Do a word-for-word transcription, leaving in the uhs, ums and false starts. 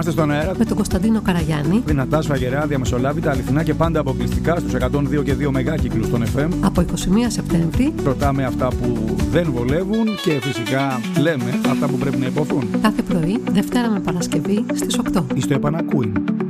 Είμαστε στον αέρα με τον Κωνσταντίνο Καραγιάννη. Δυνατά, σφαγερά, διαμεσολάβητα, αληθινά και πάντα αποκλειστικά στους εκατόν δύο και δύο μεγάκυκλους των εφ εμ. Από είκοσι μία Σεπτέμβρη. Ρωτάμε αυτά που δεν βολεύουν και φυσικά λέμε αυτά που πρέπει να υποθούν. Κάθε πρωί, Δευτέρα με Παρασκευή στις οκτώ. Εις το επανακούιν.